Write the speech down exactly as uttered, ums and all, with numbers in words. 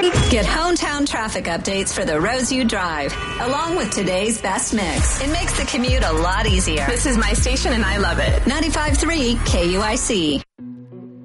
Get hometown traffic updates for the roads you drive, along with today's best mix. It makes the commute a lot easier. This is my station and I love it. ninety-five point three K U I C.